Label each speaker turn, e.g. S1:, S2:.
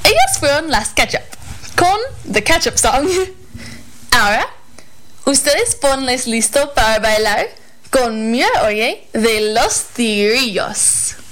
S1: Ellas fueron las Ketchup con The Ketchup Song. Ahora, ustedes ponles listo para bailar con Mira Oye de Los Tigrillos.